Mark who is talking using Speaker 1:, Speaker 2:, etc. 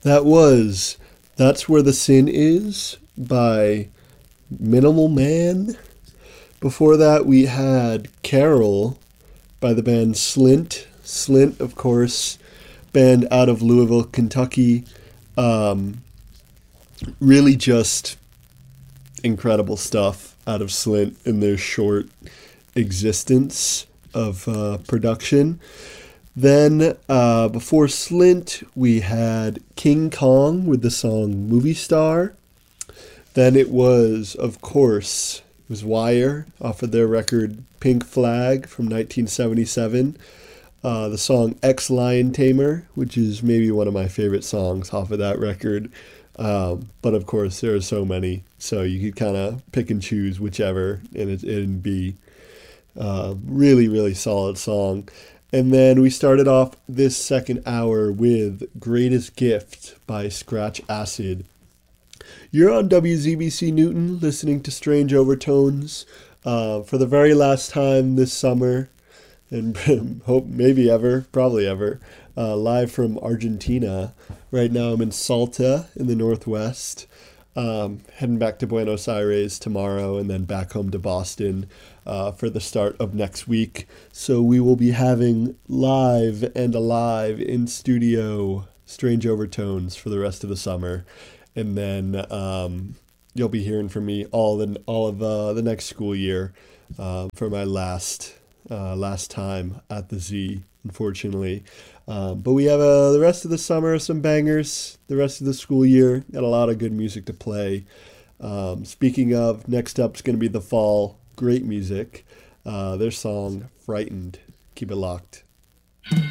Speaker 1: That was That's Where the Sin Is by Minimal Man. Before that, we had Carol by the band Slint. Slint, of course, band out of Louisville, Kentucky. Um, really just incredible stuff out of Slint in their short existence of production. Then, before Slint, we had King Kong with the song Movie Star. Then it was, of course, it was Wire off of their record Pink Flag from 1977. The song Ex Lion Tamer, which is maybe one of my favorite songs off of that record. But of course, there are so many, so you could kind of pick and choose whichever, and it'd be really, really solid song. And then we started off this second hour with Greatest Gift by Scratch Acid. You're on WZBC Newton listening to Strange Overtones for the very last time this summer, and hope maybe ever, probably ever, live from Argentina. Right now I'm in Salta in the Northwest, heading back to Buenos Aires tomorrow and then back home to Boston for the start of next week. So we will be having live and alive in studio Strange Overtones for the rest of the summer. And then you'll be hearing from me all of the next school year for my last time at the Z, unfortunately. But we have the rest of the summer, some bangers. The rest of the school year, got a lot of good music to play. Speaking of, next up's going to be The Fall. Great music. Their song, Frightened. Keep it locked.